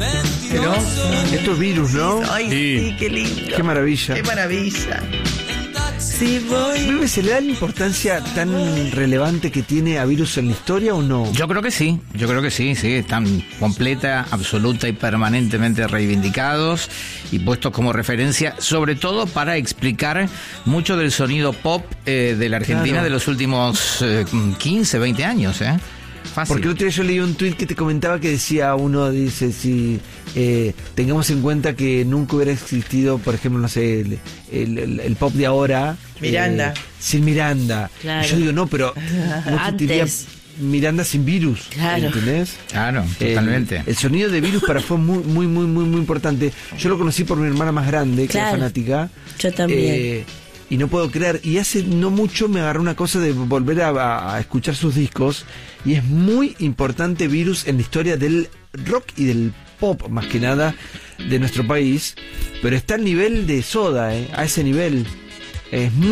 Pero Esto es Virus, ¿no? ay, sí, qué lindo. Qué maravilla. Qué maravilla. Sí, voy. ¿Vive se le da la importancia tan relevante que tiene a Virus en la historia o no? Yo creo que sí, sí, están completa, absoluta y permanentemente reivindicados y puestos como referencia, sobre todo para explicar mucho del sonido pop de la Argentina, Claro, de los últimos 15, 20 años, Fácil. Porque el otro día yo leí un tuit que te comentaba que decía, uno dice, si tengamos en cuenta que nunca hubiera existido, por ejemplo, no sé, el pop de ahora, Miranda. Sin Miranda. Claro. Y yo digo, no, pero no existiría Antes. Miranda sin Virus. Claro. ¿Entendés? Claro, totalmente. El sonido de Virus para fue muy importante. Yo lo conocí por mi hermana más grande, que Claro. era fanática. Yo también. Y no puedo creer. Y hace no mucho me agarró una cosa de volver a escuchar sus discos. Y es muy importante Virus en la historia del rock y del pop, más que nada, de nuestro país. Pero está al nivel de Soda, a ese nivel. Es muy